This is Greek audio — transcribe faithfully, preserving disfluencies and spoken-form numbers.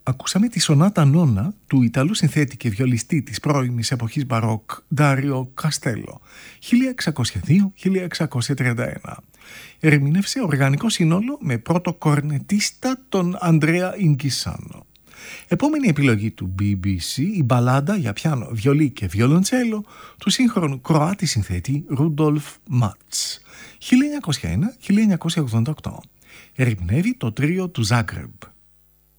Ακούσαμε τη σονάτα νόνα του Ιταλού συνθέτη και βιολιστή της πρώιμης εποχής μπαρόκ Ντάριο Καστέλο, χίλια εξακόσια δύο με χίλια εξακόσια τριάντα ένα. Ερμήνευσε οργανικό σύνολο με πρώτο κορνετίστα τον Αντρέα Ινγκισάνο. Επόμενη επιλογή του μπι μπι σι, η μπαλάντα για πιάνο, βιολί και βιολοντσέλο του σύγχρονου Κροάτη συνθέτη Ρούντολφ Μάτς, χίλια εννιακόσια ένα με χίλια εννιακόσια ογδόντα οκτώ. Ερμηνεύει το τρίο του Ζάγκρεμπ.